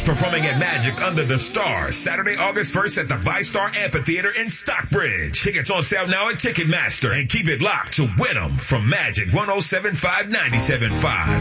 Stars performing at Magic Under the Stars Saturday, August 1st at the ViStar Amphitheater in Stockbridge. Tickets on sale now at Ticketmaster, and keep it locked to Win 'em from Magic 107.5 97.5.